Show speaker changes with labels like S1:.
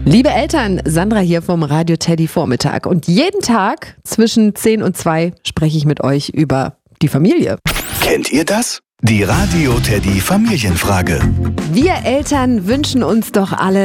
S1: Liebe Eltern, Sandra hier vom Radio Teddy Vormittag. Und jeden Tag zwischen 10 und 2 spreche ich mit euch über die Familie.
S2: Kennt ihr das? Die Radio Teddy Familienfrage.
S1: Wir Eltern wünschen uns doch alle